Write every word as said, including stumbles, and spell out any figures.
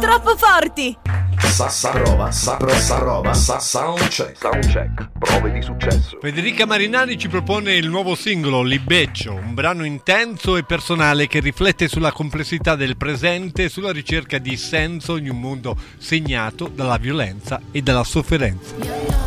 troppo forti! Sa, sa prova, sa, pro, sa roba, sa, soundcheck. Soundcheck, prove di successo. Federica Marinari ci propone il nuovo singolo Libeccio, un brano intenso e personale che riflette sulla complessità del presente e sulla ricerca di senso in un mondo segnato dalla violenza e dalla sofferenza.